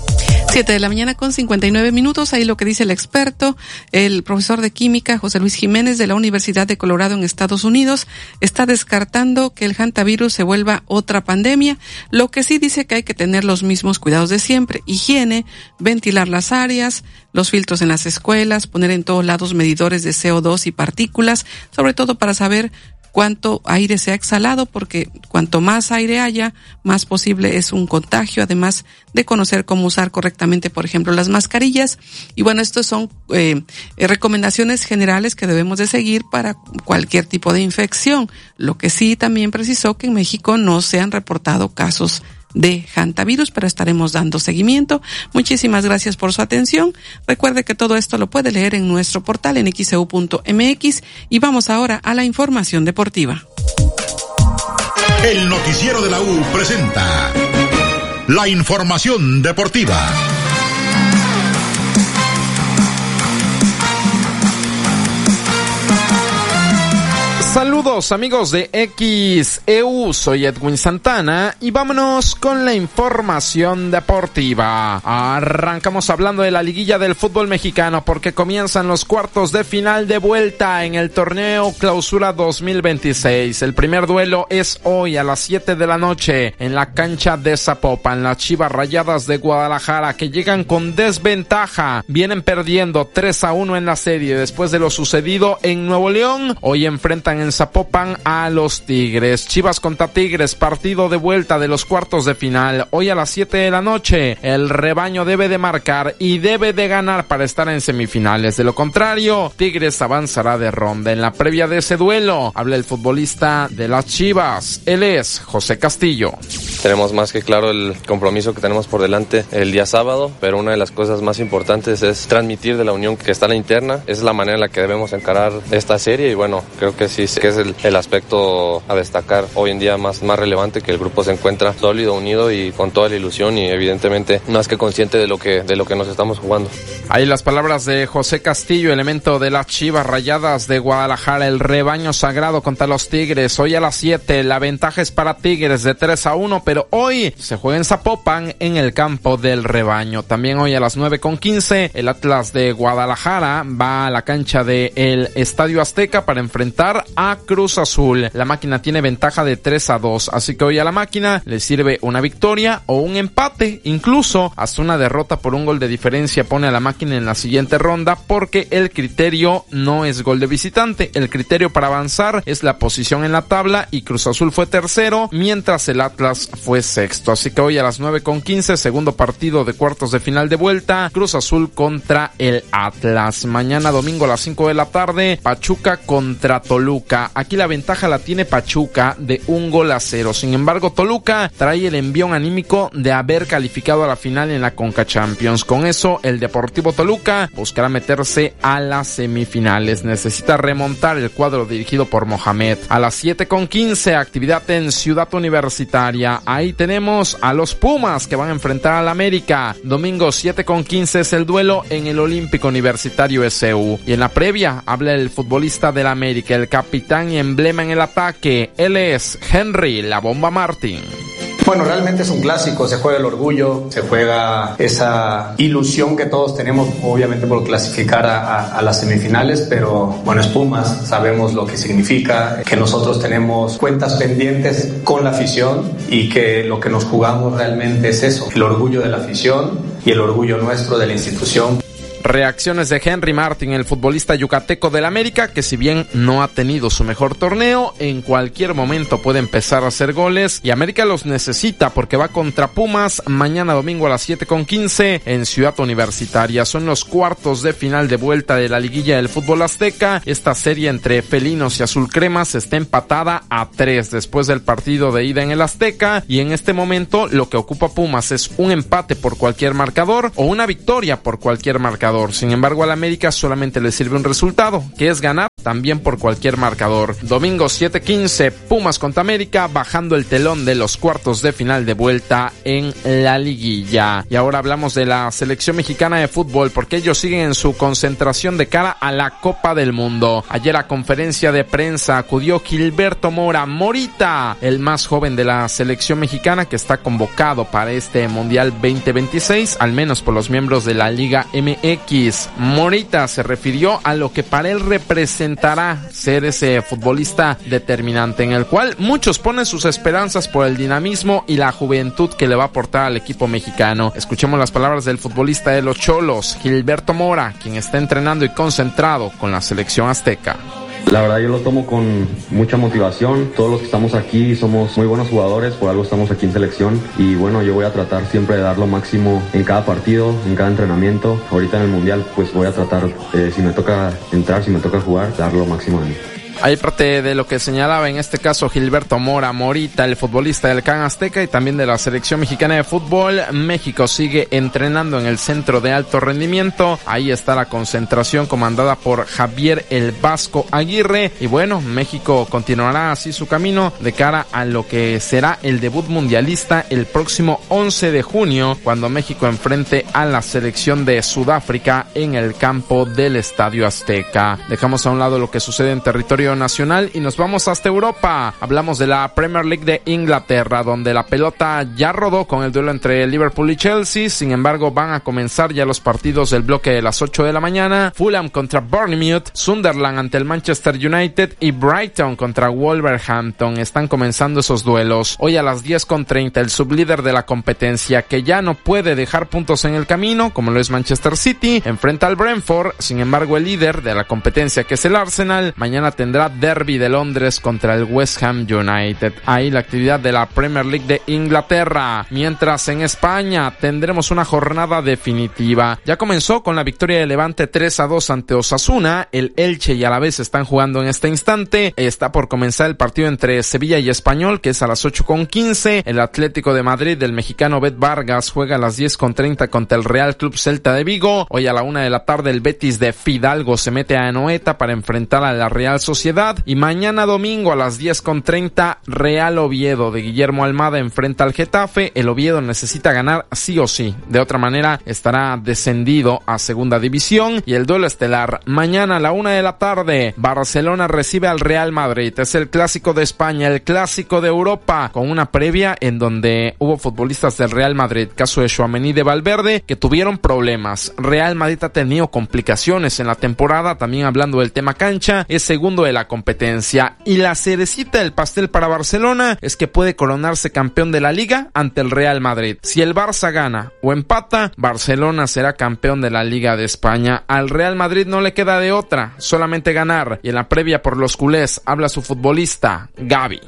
7:59 a.m. Ahí lo que dice el experto, el profesor de química José Luis Jiménez de la Universidad de Colorado en Estados Unidos, está descartando que el hantavirus se vuelva otra pandemia. Lo que sí dice que hay que tener los mismos cuidados de siempre: higiene, ventilar las áreas, los filtros en las escuelas, poner en todos lados medidores de CO2 y partículas, sobre todo para saber cuánto aire se ha exhalado, porque cuanto más aire haya, más posible es un contagio, además de conocer cómo usar correctamente, por ejemplo, las mascarillas. Y bueno, estos son recomendaciones generales que debemos de seguir para cualquier tipo de infección. Lo que sí también precisó que en México no se han reportado casos de hantavirus, pero estaremos dando seguimiento. Muchísimas gracias por su atención. Recuerde que todo esto lo puede leer en nuestro portal en xeu.mx y vamos ahora a la información deportiva. El noticiero de la U presenta la información deportiva. Saludos amigos de XEU, soy Edwin Santana y vámonos con la información deportiva. Arrancamos hablando de la liguilla del fútbol mexicano porque comienzan los cuartos de final de vuelta en el torneo Clausura 2026. El primer duelo es hoy a las 7 de la noche en la cancha de Zapopan. Las Chivas Rayadas de Guadalajara, que llegan con desventaja, vienen perdiendo 3-1 en la serie después de lo sucedido en Nuevo León. Hoy enfrentan en Zapopan a los Tigres. Chivas contra Tigres, partido de vuelta de los cuartos de final. Hoy a las 7 de la noche, el rebaño debe de marcar y debe de ganar para estar en semifinales. De lo contrario, Tigres avanzará de ronda. En la previa de ese duelo, habla el futbolista de las Chivas. Él es José Castillo. Tenemos más que claro el compromiso que tenemos por delante el día sábado, pero una de las cosas más importantes es transmitir de la unión que está en la interna. Es la manera en la que debemos encarar esta serie y bueno, creo que sí que es el aspecto a destacar hoy en día más relevante, que el grupo se encuentra sólido, unido y con toda la ilusión y evidentemente más que consciente de lo que nos estamos jugando. Ahí las palabras de José Castillo, elemento de las Chivas Rayadas de Guadalajara, el rebaño sagrado contra los Tigres. Hoy a las 7, la ventaja es para Tigres de 3-1, pero hoy se juega en Zapopan en el campo del rebaño. También hoy a las 9:15, el Atlas de Guadalajara va a la cancha del Estadio Azteca para enfrentar a Cruz Azul. La máquina tiene ventaja de 3-2, así que hoy a la máquina le sirve una victoria o un empate, incluso hasta una derrota por un gol de diferencia pone a la máquina en la siguiente ronda, porque el criterio no es gol de visitante, el criterio para avanzar es la posición en la tabla y Cruz Azul fue tercero, mientras el Atlas fue sexto. Así que hoy a las 9:15, segundo partido de cuartos de final de vuelta, Cruz Azul contra el Atlas. Mañana domingo a las 5 de la tarde, Pachuca contra Toluca. Pachuca. Aquí la ventaja la tiene Pachuca de 1-0. Sin embargo, Toluca trae el envión anímico de haber calificado a la final en la Conca Champions. Con eso, el Deportivo Toluca buscará meterse a las semifinales. Necesita remontar el cuadro dirigido por Mohamed. A las 7:15, actividad en Ciudad Universitaria. Ahí tenemos a los Pumas que van a enfrentar al América. Domingo 7:15 es el duelo en el Olímpico Universitario SU. Y en la previa habla el futbolista del América, el capitán y emblema en el ataque. Él es Henry La Bomba Martín. Bueno, realmente es un clásico, se juega el orgullo, se juega esa ilusión que todos tenemos, obviamente por clasificar a las semifinales, pero bueno, es Pumas, sabemos lo que significa, que nosotros tenemos cuentas pendientes con la afición y que lo que nos jugamos realmente es eso, el orgullo de la afición y el orgullo nuestro de la institución. Reacciones de Henry Martin, el futbolista yucateco del América, que si bien no ha tenido su mejor torneo, en cualquier momento puede empezar a hacer goles y América los necesita porque va contra Pumas mañana domingo a las 7:15 en Ciudad Universitaria. Son los cuartos de final de vuelta de la liguilla del fútbol azteca. Esta serie entre felinos y azulcremas está empatada a 3 después del partido de ida en el Azteca, y en este momento lo que ocupa Pumas es un empate por cualquier marcador o una victoria por cualquier marcador. Sin embargo, al América solamente le sirve un resultado, que es ganar también por cualquier marcador. Domingo 7:15, Pumas contra América, bajando el telón de los cuartos de final de vuelta en la liguilla. Y ahora hablamos de la selección mexicana de fútbol, porque ellos siguen en su concentración de cara a la Copa del Mundo. Ayer a conferencia de prensa acudió Gilberto Mora Morita, el más joven de la selección mexicana, que está convocado para este Mundial 2026, al menos por los miembros de la Liga MX. Morita se refirió a lo que para él representará ser ese futbolista determinante, en el cual muchos ponen sus esperanzas por el dinamismo y la juventud que le va a aportar al equipo mexicano. Escuchemos las palabras del futbolista de los Cholos, Gilberto Mora, quien está entrenando y concentrado con la selección azteca. La verdad yo lo tomo con mucha motivación, todos los que estamos aquí somos muy buenos jugadores, por algo estamos aquí en selección y bueno, yo voy a tratar siempre de dar lo máximo en cada partido, en cada entrenamiento. Ahorita en el Mundial pues voy a tratar, si me toca entrar, si me toca jugar, dar lo máximo de mí. Hay parte de lo que señalaba en este caso Gilberto Mora Morita, el futbolista del CAN Azteca y también de la selección mexicana de fútbol. México sigue entrenando en el centro de alto rendimiento. Ahí está la concentración comandada por Javier el Vasco Aguirre. Y bueno, México continuará así su camino de cara a lo que será el debut mundialista el próximo 11 de junio, cuando México enfrente a la selección de Sudáfrica en el campo del Estadio Azteca. Dejamos a un lado lo que sucede en territorio nacional y nos vamos hasta Europa. Hablamos de la Premier League de Inglaterra, donde la pelota ya rodó con el duelo entre Liverpool y Chelsea. Sin embargo, van a comenzar ya los partidos del bloque de las 8 de la mañana. Fulham contra Bournemouth, Sunderland ante el Manchester United y Brighton contra Wolverhampton. Están comenzando esos duelos. Hoy a las 10:30, el sublíder de la competencia, que ya no puede dejar puntos en el camino, como lo es Manchester City, enfrenta al Brentford. Sin embargo, el líder de la competencia, que es el Arsenal, mañana tendrá derbi de Londres contra el West Ham United. Ahí la actividad de la Premier League de Inglaterra. Mientras en España tendremos una jornada definitiva. Ya comenzó con la victoria de Levante 3-2 ante Osasuna. El Elche y Alavés están jugando en este instante. Está por comenzar el partido entre Sevilla y Español, que es a las 8:15. El Atlético de Madrid del mexicano Bet Vargas juega a las 10:30 contra el Real Club Celta de Vigo. Hoy a la 1 de la tarde el Betis de Fidalgo se mete a Anoeta para enfrentar a la Real Sociedad. Y mañana domingo a las 10:30, Real Oviedo de Guillermo Almada enfrenta al Getafe. El Oviedo necesita ganar sí o sí, de otra manera estará descendido a segunda división. Y el duelo estelar mañana a la 1 de la tarde, Barcelona recibe al Real Madrid. Es el clásico de España, el clásico de Europa, con una previa en donde hubo futbolistas del Real Madrid, caso de Tchouaméni y de Valverde, que tuvieron problemas. Real Madrid ha tenido complicaciones en la temporada, también hablando del tema cancha, es segundo de la competencia, y la cerecita del pastel para Barcelona es que puede coronarse campeón de la Liga ante el Real Madrid. Si el Barça gana o empata, Barcelona será campeón de la Liga de España. Al Real Madrid no le queda de otra, solamente ganar, y en la previa por los culés habla su futbolista Gavi.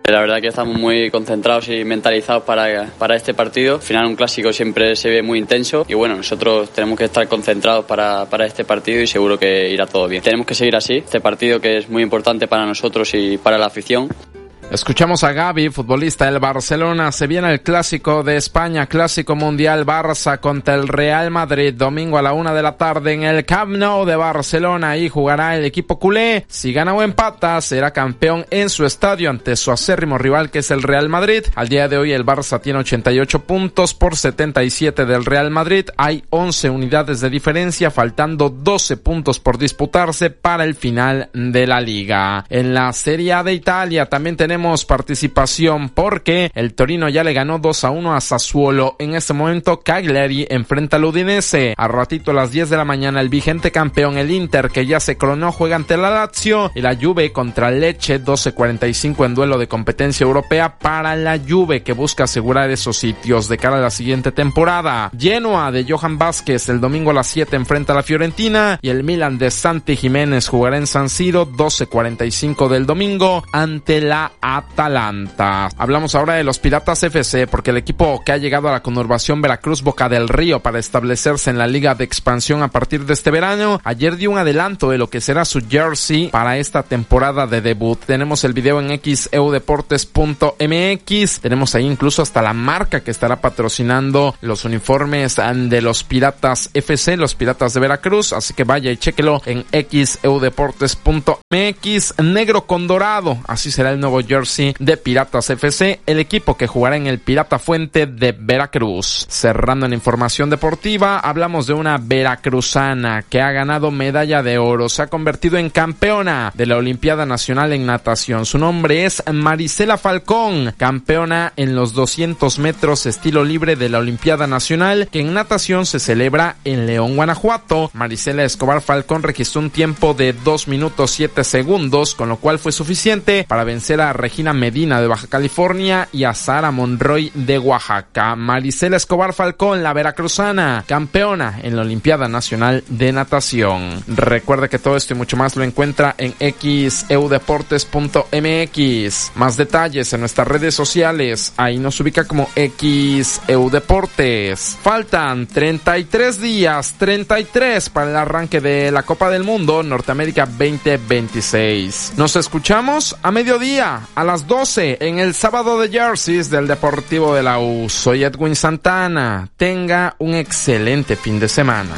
La verdad que estamos muy concentrados y mentalizados para este partido. Al final un clásico siempre se ve muy intenso y bueno, nosotros tenemos que estar concentrados para este partido y seguro que irá todo bien. Tenemos que seguir así, este partido que es muy importante para nosotros y para la afición. Escuchamos a Gavi, futbolista del Barcelona. Se viene el Clásico de España, Clásico Mundial Barça contra el Real Madrid, domingo a la 1:00 p.m. en el Camp Nou de Barcelona. Ahí jugará el equipo culé. Si gana o empata, será campeón en su estadio ante su acérrimo rival que es el Real Madrid. Al día de hoy el Barça tiene 88 puntos por 77 del Real Madrid. Hay 11 unidades de diferencia, faltando 12 puntos por disputarse para el final de la liga. En la Serie A de Italia también tenemos participación porque el Torino ya le ganó 2-1 a Sassuolo. En este momento Cagliari enfrenta al Udinese. A ratito a las 10 de la mañana el vigente campeón, el Inter, que ya se coronó, juega ante la Lazio, y la Juve contra Lecce, 12:45 en duelo de competencia europea para la Juve, que busca asegurar esos sitios de cara a la siguiente temporada. Genoa de Johan Vázquez el domingo a las 7 enfrenta a la Fiorentina, y el Milan de Santi Jiménez jugará en San Siro, 12:45 del domingo ante la Atalanta. Hablamos ahora de los Piratas FC, porque el equipo que ha llegado a la conurbación Veracruz Boca del Río para establecerse en la Liga de Expansión a partir de este verano, ayer dio un adelanto de lo que será su jersey para esta temporada de debut. Tenemos el video en xeudeportes.mx, tenemos ahí incluso hasta la marca que estará patrocinando los uniformes de los Piratas FC, los Piratas de Veracruz, así que vaya y chéquelo en xeudeportes.mx. Negro con dorado, así será el nuevo jersey de Piratas FC, el equipo que jugará en el Pirata Fuente de Veracruz. Cerrando en información deportiva, hablamos de una veracruzana que ha ganado medalla de oro, se ha convertido en campeona de la Olimpiada Nacional en natación. Su nombre es Marisela Falcón, campeona en los 200 metros estilo libre de la Olimpiada Nacional, que en natación se celebra en León, Guanajuato. Marisela Escobar Falcón registró un tiempo de 2 minutos 7 segundos, con lo cual fue suficiente para vencer a Regina Medina de Baja California y a Sara Monroy de Oaxaca. Marisela Escobar Falcón, la veracruzana, campeona en la Olimpiada Nacional de Natación. Recuerda que todo esto y mucho más lo encuentra en xeudeportes.mx. Más detalles en nuestras redes sociales, ahí nos ubica como xeudeportes. Faltan 33 días, 33 para el arranque de la Copa del Mundo Norteamérica 2026. Nos escuchamos a mediodía, a las 12 en el sábado de jerseys del Deportivo de la U. Soy Edwin Santana. Tenga un excelente fin de semana.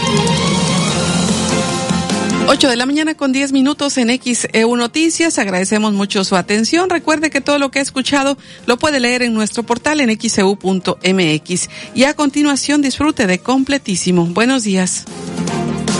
8:10 a.m. en XEU Noticias. Agradecemos mucho su atención. Recuerde que todo lo que ha escuchado lo puede leer en nuestro portal en xeu.mx. Y a continuación disfrute de Completísimo. Buenos días.